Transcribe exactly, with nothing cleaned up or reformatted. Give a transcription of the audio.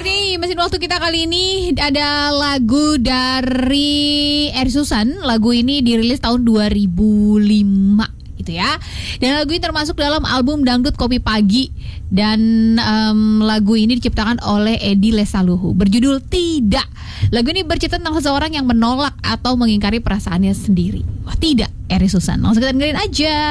nih, mesin waktu kita kali ini ada lagu dari Eri Susan. Lagu ini dirilis tahun dua ribu lima gitu ya. Dan lagu ini termasuk dalam album Dangdut Kopi Pagi. Dan um, lagu ini diciptakan oleh Edi Lesaluhu, berjudul Tidak. Lagu ini bercerita tentang seseorang yang menolak atau mengingkari perasaannya sendiri. Wah, tidak, Eri Susan. Langsung kita dengerin aja.